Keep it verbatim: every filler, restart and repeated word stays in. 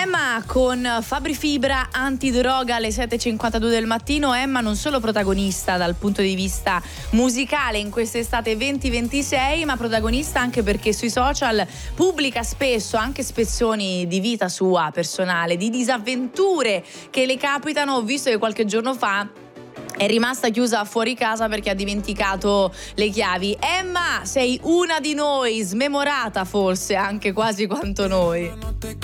Emma con Fabri Fibra, antidroga alle sette e cinquantadue del mattino. Emma non solo protagonista dal punto di vista musicale in quest'estate venti ventisei, ma protagonista anche perché sui social pubblica spesso anche spezzoni di vita sua personale, di disavventure che le capitano. Ho visto che qualche giorno fa è rimasta chiusa fuori casa perché ha dimenticato le chiavi. Emma, sei una di noi, smemorata forse anche quasi quanto noi.